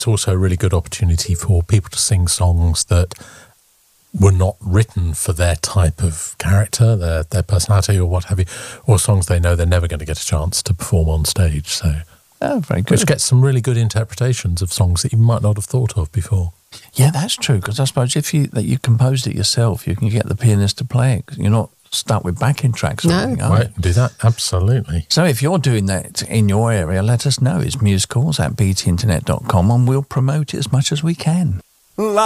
it's also a really good opportunity for people to sing songs that were not written for their type of character, their personality or what have you, or songs they know they're never going to get a chance to perform on stage. So, very good. Which gets some really good interpretations of songs that you might not have thought of before. Yeah, that's true, because I suppose if you composed it yourself, you can get the pianist to play it. You're not stuck with backing tracks. Right, do that, absolutely. So if you're doing that in your area, let us know. It's musicals@btinternet.com and we'll promote it as much as we can.